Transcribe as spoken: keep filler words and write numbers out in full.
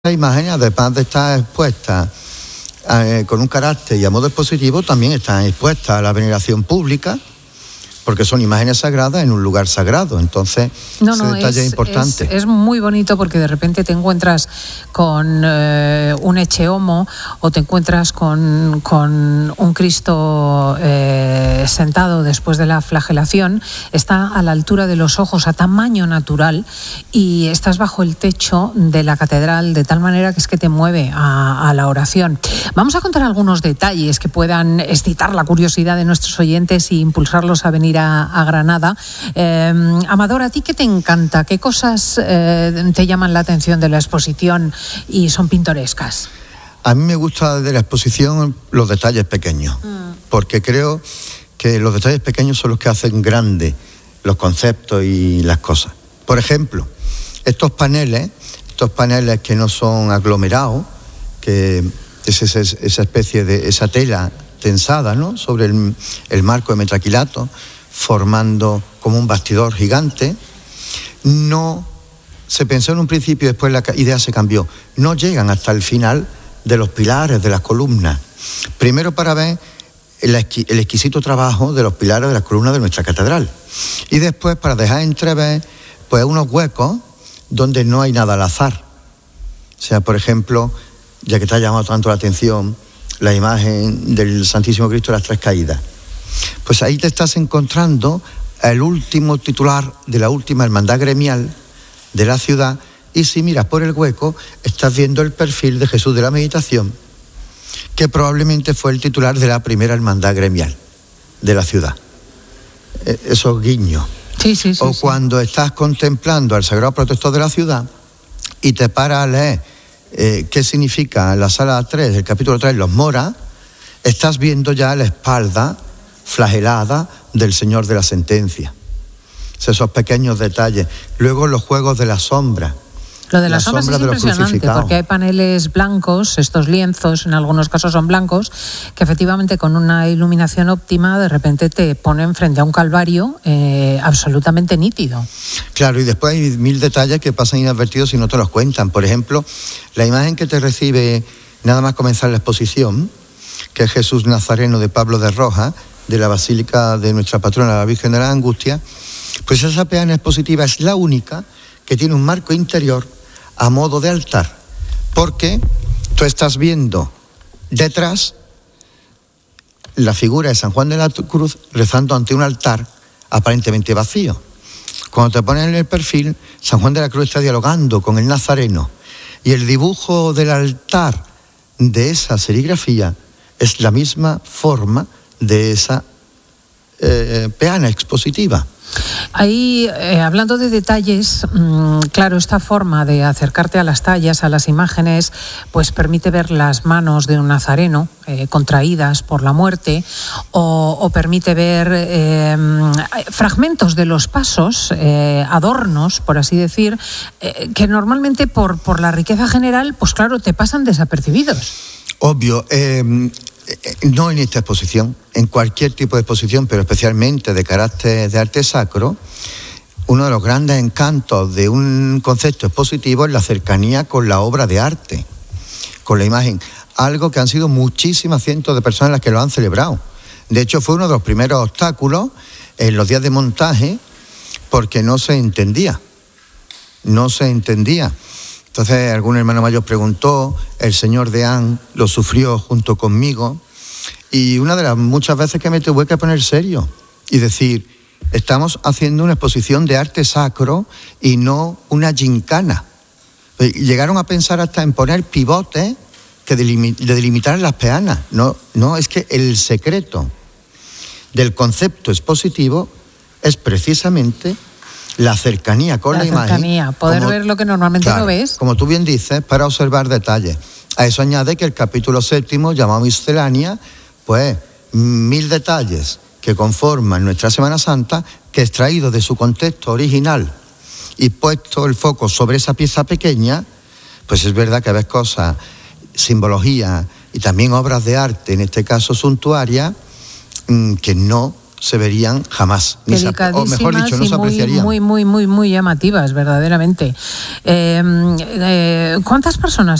Las imágenes, además de estar expuestas eh, con un carácter y a modo expositivo, también están expuestas a la veneración pública, porque son imágenes sagradas en un lugar sagrado. Entonces, no, ese no, detalle es, es importante. Es, es muy bonito porque de repente te encuentras con eh, un Ecce Homo o te encuentras con, con un Cristo eh, sentado después de la flagelación. Está a la altura de los ojos, a tamaño natural, y estás bajo el techo de la catedral de tal manera que es que te mueve a, a la oración. Vamos a contar algunos detalles que puedan excitar la curiosidad de nuestros oyentes e impulsarlos a venir A, a Granada. Eh, Amador, ¿a ti qué te encanta? ¿Qué cosas eh, te llaman la atención de la exposición y son pintorescas? A mí me gusta de la exposición los detalles pequeños, mm. porque creo que los detalles pequeños son los que hacen grandes los conceptos y las cosas. Por ejemplo, estos paneles, estos paneles que no son aglomerados, que es esa, esa especie de esa tela tensada, ¿no?, sobre el, el marco de metacrilato, formando como un bastidor gigante. No se pensó en un principio y después la idea se cambió. No llegan hasta el final de los pilares, de las columnas. Primero para ver el, el exquisito trabajo de los pilares de las columnas de nuestra catedral. Y después para dejar entrever pues unos huecos donde no hay nada al azar. O sea, por ejemplo, ya que te ha llamado tanto la atención la imagen del Santísimo Cristo de las Tres Caídas, pues ahí te estás encontrando el último titular de la última hermandad gremial de la ciudad, y si miras por el hueco estás viendo el perfil de Jesús de la Meditación, que probablemente fue el titular de la primera hermandad gremial de la ciudad. Esos guiños. Sí, sí, sí, o sí. Cuando estás contemplando al Sagrado Protector de la ciudad y te paras a leer Eh, qué significa la sala tres del capítulo tres, los moras, estás viendo ya la espalda flagelada del Señor de la Sentencia. Esos pequeños detalles. Luego los juegos de la sombra. Lo de las sombras es impresionante, porque hay paneles blancos, estos lienzos en algunos casos son blancos, que efectivamente con una iluminación óptima de repente te ponen frente a un calvario eh, absolutamente nítido. Claro, y después hay mil detalles que pasan inadvertidos si no te los cuentan. Por ejemplo, la imagen que te recibe nada más comenzar la exposición, que es Jesús Nazareno de Pablo de Rojas, de la Basílica de nuestra patrona, la Virgen de la Angustia, pues esa peana expositiva es la única que tiene un marco interior a modo de altar, porque tú estás viendo detrás la figura de San Juan de la Cruz rezando ante un altar aparentemente vacío. Cuando te pones en el perfil, San Juan de la Cruz está dialogando con el Nazareno, y el dibujo del altar de esa serigrafía es la misma forma de esa eh, peana expositiva. Ahí, eh, hablando de detalles, mmm, claro, esta forma de acercarte a las tallas, a las imágenes, pues permite ver las manos de un nazareno eh, contraídas por la muerte, o, o permite ver eh, fragmentos de los pasos, eh, adornos, por así decir, eh, que normalmente por, por la riqueza general, pues claro, te pasan desapercibidos. Obvio. Eh... No en esta exposición, en cualquier tipo de exposición, pero especialmente de carácter de arte sacro, uno de los grandes encantos de un concepto expositivo es la cercanía con la obra de arte, con la imagen, algo que han sido muchísimas cientos de personas las que lo han celebrado. De hecho, fue uno de los primeros obstáculos en los días de montaje, porque no se entendía, no se entendía. Entonces algún hermano mayor preguntó, el señor Deán lo sufrió junto conmigo, y una de las muchas veces que me tuve que poner serio y decir, estamos haciendo una exposición de arte sacro y no una gincana. Llegaron a pensar hasta en poner pivotes que delimitaran las peanas. No, no, es que el secreto del concepto expositivo es precisamente la cercanía con la, la imagen. Cercanía, poder como, ver lo que normalmente claro, no ves. Como tú bien dices, para observar detalles. A eso añade que el capítulo séptimo, llamado Miscelánea, pues mil detalles que conforman nuestra Semana Santa, que extraído de su contexto original y puesto el foco sobre esa pieza pequeña, pues es verdad que ves cosas, simbología y también obras de arte, en este caso suntuarias, que no se verían jamás. Ni se, o mejor dicho, no y se apreciarían. Muy, muy, muy, muy llamativas, verdaderamente. Eh, eh, ¿Cuántas personas